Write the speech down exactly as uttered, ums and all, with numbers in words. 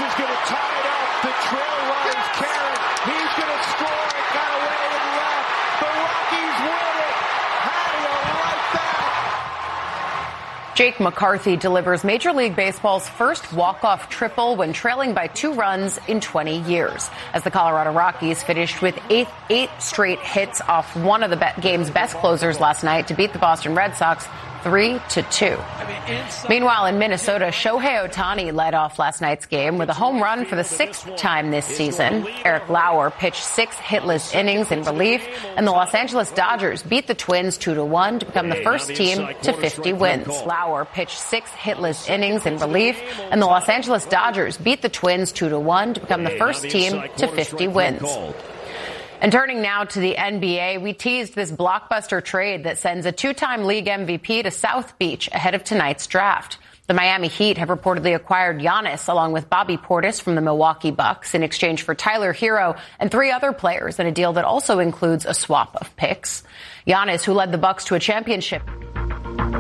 is going to tie it up. The trail runners carry. He's going to score. It got away and left. The Rockies win it. How do you like that? Jake McCarthy delivers Major League Baseball's first walk-off triple when trailing by two runs in twenty years. As the Colorado Rockies finished with eight, eight straight hits off one of the be- game's best closers last night to beat the Boston Red Sox three to two. Meanwhile, in Minnesota, Shohei Ohtani led off last night's game with a home run for the sixth time this season. Eric Lauer pitched six hitless innings in relief, and the Los Angeles Dodgers beat the Twins two to one to become the first team to fifty wins. Lauer pitched six hitless innings in relief, and the Los Angeles Dodgers beat the Twins two to one to become the first team to fifty wins. And turning now to the N B A, we teased this blockbuster trade that sends a two-time league M V P to South Beach ahead of tonight's draft. The Miami Heat have reportedly acquired Giannis along with Bobby Portis from the Milwaukee Bucks in exchange for Tyler Hero and three other players in a deal that also includes a swap of picks. Giannis, who led the Bucks to a championship